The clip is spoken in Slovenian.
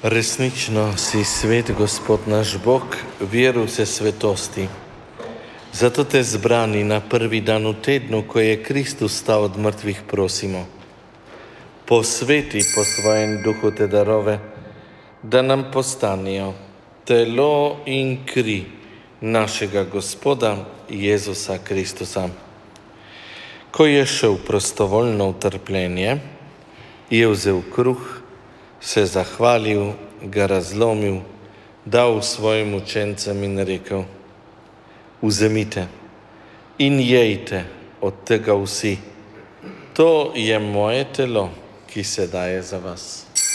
Resnično si svet, Gospod naš Bog, vjeru vse svetosti. Zato te zbrani na prvi dan v tednu, ko je Kristus stal od mrtvih, prosimo. Posveti po svojem duhu te darove, da nam postanejo telo in kri našega Gospoda Jezusa Kristusa. Ko je šel prostovoljno v trpljenje, je vzel kruh, se zahvalil, ga razlomil, dal svojim učencem in rekel: Vzemite in jejte od tega vsi. To je moje telo, ki se daje za vas.